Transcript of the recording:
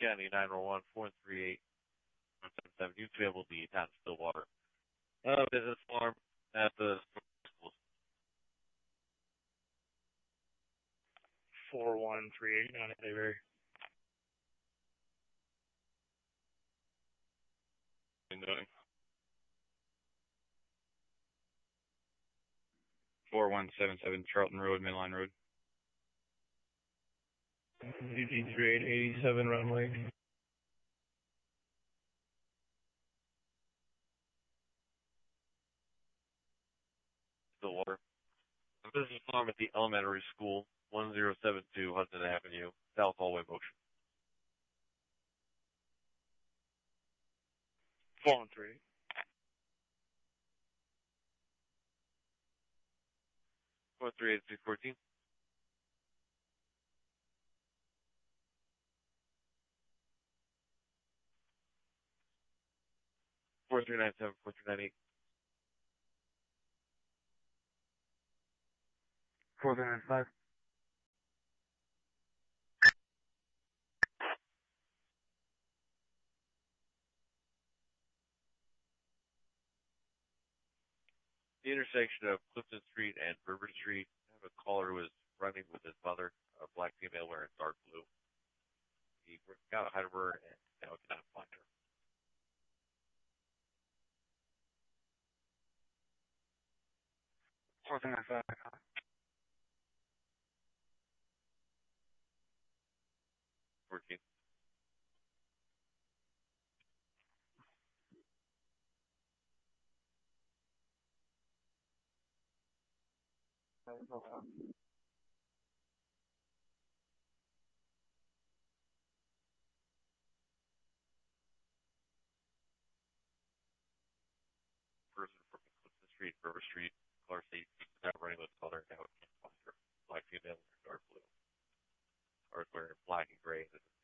County 911 438 177. You've been able to be town Stillwater. Business farm at the school. 4138 on Avery. Doing 4177 Charlton Road, Midline Road. DD 3887 runway. Stillwater. A business farm at the elementary school, 1072 Hudson Avenue, South Hallway Motion. 413. 438 4397 4398. 4395. The intersection of Clifton Street and River Street. I have a caller who is running with his mother, a black female wearing dark blue. He got ahead of her and now cannot find her. Fourteen nine five. 14. Person from Clifton Street, River Street, car seat, now running with his mother, now can't find her. Black female wearing dark blue. Car is wearing black and gray.